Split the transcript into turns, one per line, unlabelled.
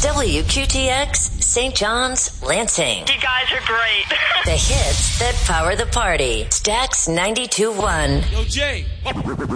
WQTX, St. John's, Lansing.
You guys are great.
The hits that power the party. Stax 92.1.
Yo, Jay.